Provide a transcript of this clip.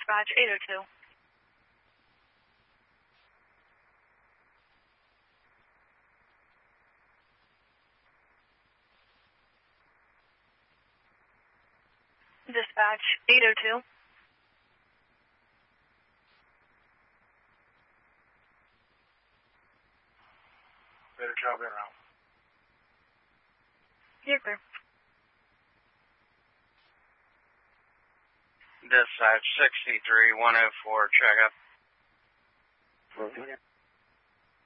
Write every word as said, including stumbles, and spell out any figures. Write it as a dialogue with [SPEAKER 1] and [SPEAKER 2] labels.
[SPEAKER 1] Dispatch eight oh two. Dispatch eight oh two.
[SPEAKER 2] Better job around.
[SPEAKER 1] You're clear.
[SPEAKER 3] Dispatch sixty-three one oh four, check up.
[SPEAKER 2] Okay.